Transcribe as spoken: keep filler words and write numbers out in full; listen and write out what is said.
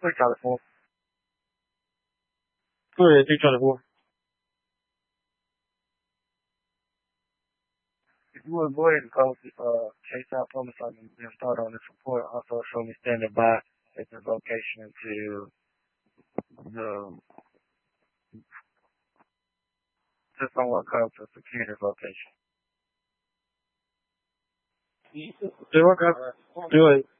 three twenty-four. Go ahead, three twenty-four. If you would go ahead and call uh, Chase out for me so I can get started on this report. Also show me standing by at this location until the just somewhat comes to secure this location. Do it. Do it.